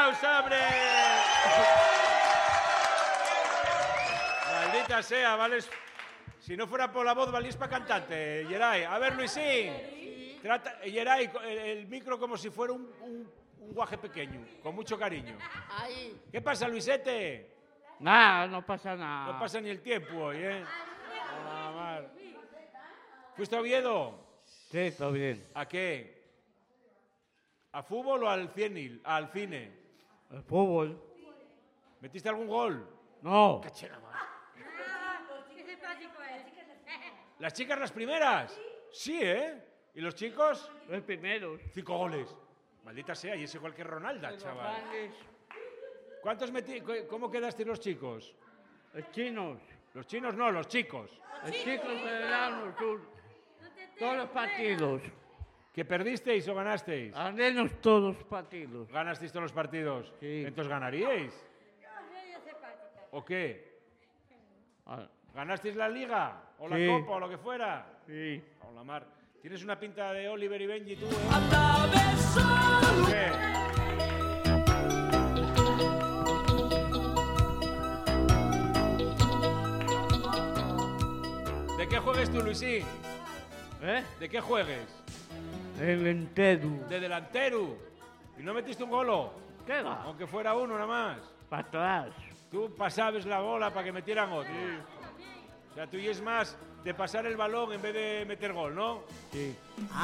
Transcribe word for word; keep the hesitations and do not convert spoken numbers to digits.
aplauso, hombre! Maldita sea, ¿vale? Si no fuera por la voz, valís para cantante, Yeray. A ver, Luisín. Trata, Yeray, el, el micro como si fuera un, un, un guaje pequeño, con mucho cariño. Ahí. ¿Qué pasa, Luisete? Nada, no pasa nada. No pasa ni el tiempo hoy, ¿eh? Ah, mal. ¿Fuiste a Oviedo? Sí, todo bien. ¿A qué? ¿A fútbol o al cine? Al cine. El fútbol. ¿Metiste algún gol? No. Cachera, madre. ¿Las chicas las primeras? Sí, ¿eh? ¿Y los chicos? Los primeros. Cinco goles. Maldita sea, y es igual que Ronaldo, chaval. Grandes. ¿Cuántos metí? ¿Cómo quedaste los chicos? Los chinos. Los chinos no, los chicos. Los chicos federados sur. Todos los partidos. ¿Que perdisteis o ganasteis? Ganénos todos los partidos. ¿Ganasteis todos los partidos? Sí. ¿Entonces ganaríais? ¿O qué? Ah, ¿Ganasteis la liga? ¿O la Sí. copa o lo que fuera? sí. O la mar. Tienes una pinta de Oliver y Benji tú, ¿eh? ¿Qué? ¿De qué juegues tú, Luisín? ¿Eh? ¿De qué juegues? El entero. De delantero. ¿Y no metiste un golo? ¿Qué va? Aunque fuera uno nada más. Para atrás. Tú pasabas la bola para que metieran otro. O sea, tú y es más de pasar el balón en vez de meter gol, ¿no? Sí.